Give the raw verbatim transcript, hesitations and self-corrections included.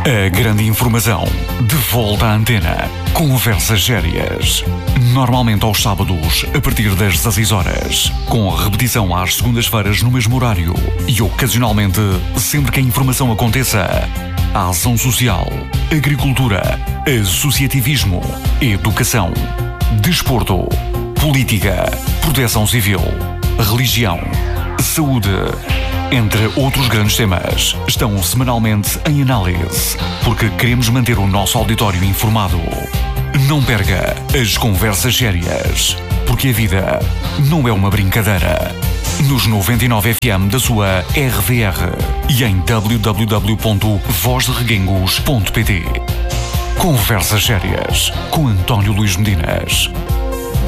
A grande informação de volta à antena. Conversas sérias. Normalmente aos sábados, a partir das dezasseis horas. Com repetição às segundas-feiras no mesmo horário. E ocasionalmente, sempre que a informação aconteça. A ação social, agricultura, associativismo, educação, desporto, política, proteção civil, religião, saúde, entre outros grandes temas, estão semanalmente em análise, porque queremos manter o nosso auditório informado. Não perca as conversas sérias, porque a vida não é uma brincadeira. Nos noventa e nove F M da sua R V R e em w w w ponto voz de reguengos ponto p t. Conversas sérias com António Luís Medinas.